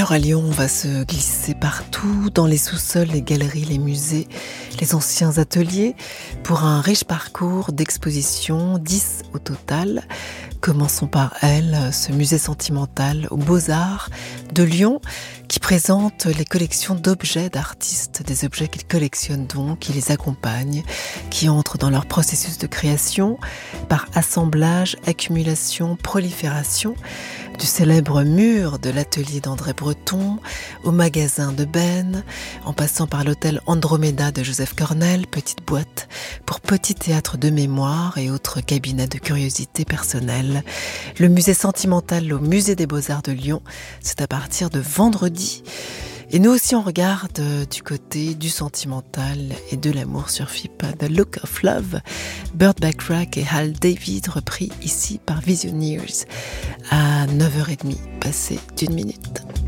Alors à Lyon, on va se glisser partout, dans les sous-sols, les galeries, les musées, les anciens ateliers, pour un riche parcours d'expositions, 10 au total. Commençons par elle, ce musée sentimental aux Beaux-Arts de Lyon, qui présente les collections d'objets d'artistes, des objets qu'ils collectionnent donc, qui les accompagnent, qui entrent dans leur processus de création par assemblage, accumulation, prolifération, du célèbre mur de l'atelier d'André Breton, au magasin de Ben, en passant par l'hôtel Andromeda de Joseph Cornell, petite boîte pour petit théâtre de mémoire et autres cabinets de curiosité personnelle. Le musée sentimental au musée des Beaux-Arts de Lyon, c'est à partir de vendredi. Et nous aussi on regarde du côté du sentimental et de l'amour sur FIP, The Look of Love, Burt Bacharach et Hal David, repris ici par Visioneers à 9h30, passé d'1 minute.